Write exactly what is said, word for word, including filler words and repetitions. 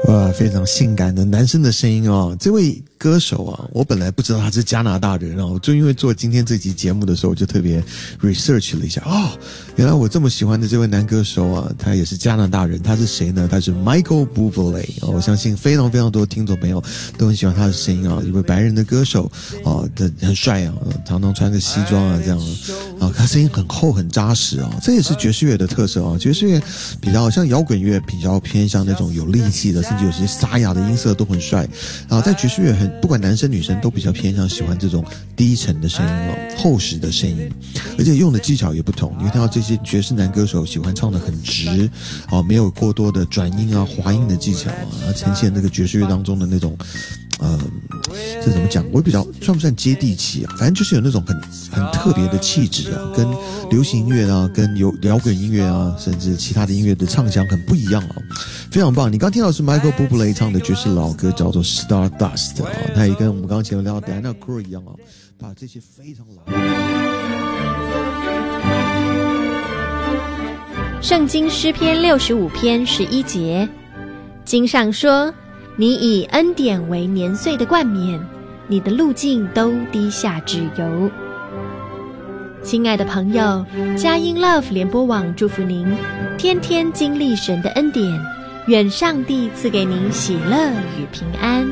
哇，非常性感的男生的声音哦！这位歌手啊，我本来不知道他是加拿大人哦，就因为做今天这集节目的时候，我就特别 research 了一下哦，原来我这么喜欢的这位男歌手啊，他也是加拿大人。他是谁呢？他是 Michael Bublé 哦，我相信非常非常多的听众朋友都很喜欢他的声音啊，一位白人的歌手哦，很帅啊，常常穿个西装啊这样啊，他声音很厚很扎实啊，这也是爵士乐的特色啊。爵士乐比较像摇滚乐，比较偏向那种有力气的，甚至有些沙哑的音色都很帅啊。在爵士乐很不管男生女生都比较偏向喜欢这种低沉的声音哦，厚实的声音，而且用的技巧也不同。你会看到这些爵士男歌手喜欢唱得很直哦，没有过多的转音啊、滑音的技巧啊，呈现那个爵士乐当中的那种。呃，这怎么讲？我比较算不算接地气啊？反正就是有那种很很特别的气质啊，跟流行音乐啊，跟有摇滚音乐啊，甚至其他的音乐的唱腔很不一样啊，非常棒。你刚听到的是 Michael Bublé 唱的爵士老歌，叫做 Stardust 啊，他也跟我们刚刚前面聊到 Diana Krall 一样啊，把这些非常老。 圣经诗篇六十五篇十一节，经上说，你以恩典为年岁的冠冕，你的路径都滴下脂油。亲爱的朋友，佳音 Love 联播网祝福您天天经历神的恩典，愿上帝赐给您喜乐与平安。